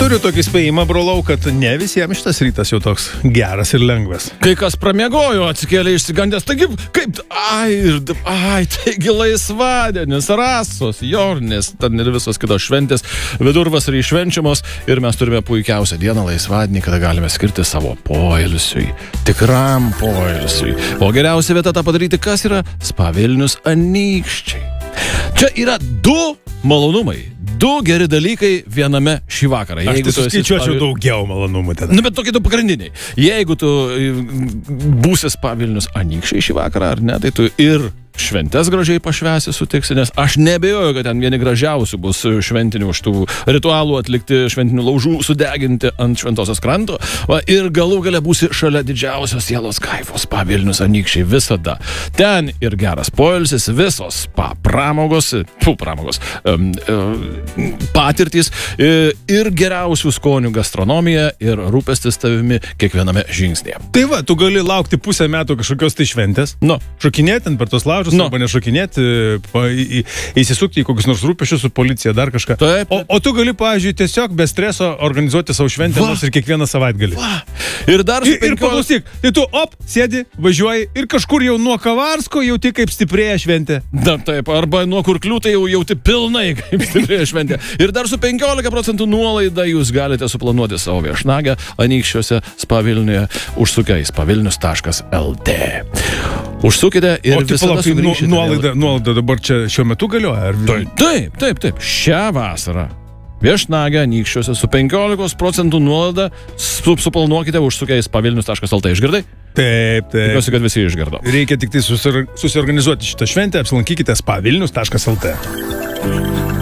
Turiu tokį spėjimą, brolau, kad ne visiems šitas rytas jau toks geras ir lengvas. Kai kas pramiegojo, atsikėlė išsigandęs, taigi, taigi laisvadienis, rasos, jornės, ten ir visos kitos šventės, vidurvasarį švenčiamos ir mes turime puikiausią dieną laisvadienį, kada galime skirti savo poilsiui, tikram poilsiui. O geriausia vieta tą padaryti, kas yra Spa Vilnius Anykščiai. Čia yra du malonumai. Du geri dalykai viename šį vakarą. Aš tai suskaičiuočiau daugiau malonumų tada. Nu, bet tokie du pagrindiniai. Jeigu tu būsi Spa Vilnius Anykščiai šį vakarą, ar ne, tai tu ir šventes gražiai pašvęsi sutiksi, nes aš nebejoju, kad ten vieni gražiausių bus šventinių už tų ritualų atlikti, šventinių laužų sudeginti ant Šventosios kranto. Ir galų gale būsi šalia didžiausios sielos kaifo Spa Vilnius Anykščiai visada. Ten ir geras poilsis, visos spa pramogos, patirtys ir geriausių skonių gastronomija ir rūpestis tavimi kiekviename žingsnėje. Tai va, tu gali laukti pusę metų kažkokios tai šventės, šokinėti per tos laužus, arba nešokinėti, įsisukti į kokius nors rūpesčius su policija, dar kažką. Taip. O tu gali, pavyzdžiui, tiesiog be streso organizuoti savo šventę ir kiekvieną savaitgalį. Ir dar ir paklausyk, tai tu sėdi, važiuoji ir kažkur jau nuo Kavarsko jauti kaip stiprėja šventė. Taip, arba nuo Kurklių tai jau jauti pilnai kaip stiprėja šventė. Ir dar su 15% nuolaida jūs galite suplanuoti savo viešnagę Anykščiuose Spa Vilniuje užsukę į spavilnius.lt. Užsukite ir visada sugrįšite. Nuolaida dabar čia šiuo metu galioja? Taip. Šią vasarą viešnagę Anykščiuose su 15% nuolaida suplanuokite užsukę į spavilnius.lt. Išgirdai? Taip. Tikiuosi, kad visi išgirdo. Reikia tik tai susiorganizuoti šitą šventę, apsilankykite spavilnius.lt.